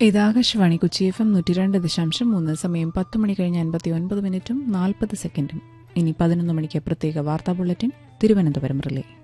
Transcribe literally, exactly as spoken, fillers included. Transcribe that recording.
ഇത് Akashvani Kochi F M നൂറ്റി രണ്ട് ദശാംശം മൂന്ന്. സമയം പത്ത് മണി കഴിഞ്ഞ് അൻപത്തി ഒൻപത് മിനിറ്റും നാൽപ്പത് സെക്കൻഡും. ഇനി പതിനൊന്ന് മണിക്ക് പ്രത്യേക വാർത്താ ബുള്ളറ്റിൻ തിരുവനന്തപുരം റിലേ.